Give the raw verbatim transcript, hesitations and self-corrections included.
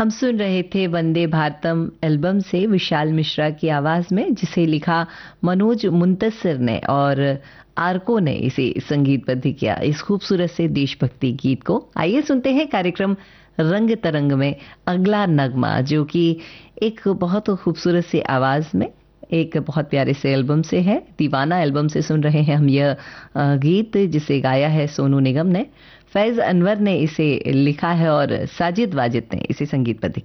हम सुन रहे थे वंदे भारतम एल्बम से विशाल मिश्रा की आवाज में, जिसे लिखा मनोज मुंतसिर ने और आरको ने इसे संगीतबद्ध किया, इस खूबसूरत से देशभक्ति गीत को। आइए सुनते हैं कार्यक्रम रंग तरंग में अगला नगमा, जो कि एक बहुत खूबसूरत सी आवाज में एक बहुत प्यारे से एल्बम से है। दीवाना एल्बम से सुन रहे हैं हम यह गीत, जिसे गाया है सोनू निगम ने। फैज अनवर ने इसे लिखा है और साजिद वाजिद ने इसे संगीतबद्ध